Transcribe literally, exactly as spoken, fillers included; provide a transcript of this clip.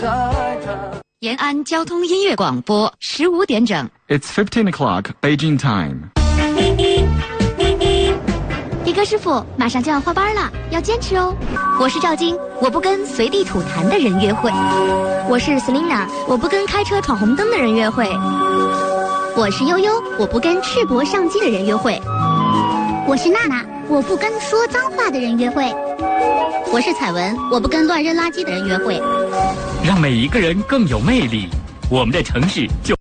延安交通音乐广播，十五点整。 It's fifteen o'clock Beijing time. 一哥师傅，马上就要换班了，要坚持哦。 我是赵晶，我不跟随地吐痰的人约会。 我是 Selina， 我不跟开车闯红灯的人约会。 我是悠悠，我不跟赤膊上机的人约会。 我是娜娜，我不跟说脏话的人约会。 我是彩文，我不跟乱扔垃圾的人约会。 让每一个人更有魅力，我们的城市就